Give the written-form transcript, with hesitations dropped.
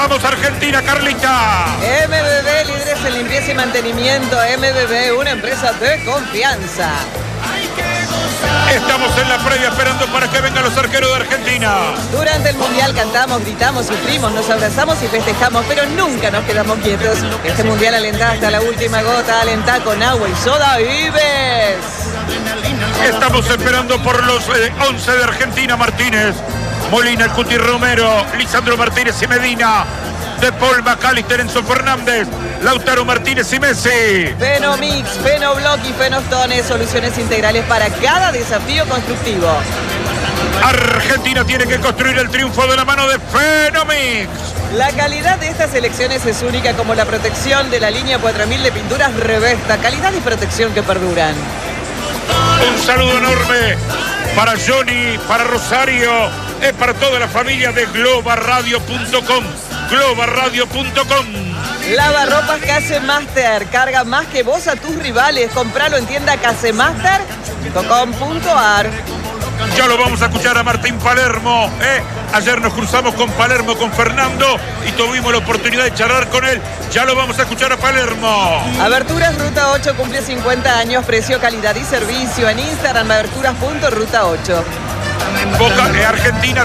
Vamos Argentina, Carlita. MBB, líderes en limpieza y mantenimiento. MBB, una empresa de confianza. Estamos en la previa esperando para que vengan los arqueros de Argentina. Durante el Mundial cantamos, gritamos, sufrimos, nos abrazamos y festejamos, pero nunca nos quedamos quietos. Este Mundial alentá hasta la última gota, alentá con agua y soda Vives. Estamos esperando por los 11 de Argentina. Martínez, Molina, el Cuti Romero, Lisandro Martínez y Medina, De Paul, McAllister, Enzo Fernández, Lautaro Martínez y Messi. Fenomix, Fenoblock y Fenostone, soluciones integrales para cada desafío constructivo. Argentina tiene que construir el triunfo de la mano de Fenomix. La calidad de estas elecciones es única, como la protección de la línea 4000 de pinturas Revesta. Calidad y protección que perduran. Un saludo enorme para Johnny, para Rosario, para toda la familia de globarradio.com. globarradio.com. Lavarropas Casemaster, carga más que vos a tus rivales. Compralo en tienda casemaster.com.ar. Ya lo vamos a escuchar a Martín Palermo. Ayer nos cruzamos con Palermo, con Fernando, y tuvimos la oportunidad de charlar con él. Ya lo vamos a escuchar a Palermo. Aberturas Ruta 8 cumple 50 años, precio, calidad y servicio. En Instagram, aberturas.ruta8. Argentina